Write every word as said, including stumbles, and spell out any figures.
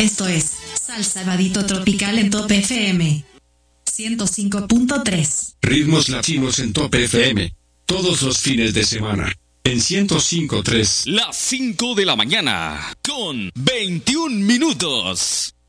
Esto es Salsa Vadito Tropical en Top F M ciento cinco punto tres. Ritmos latinos en Top F M. Todos los fines de semana. En ciento cinco punto tres. Las cinco de la mañana. Con veintiún minutos.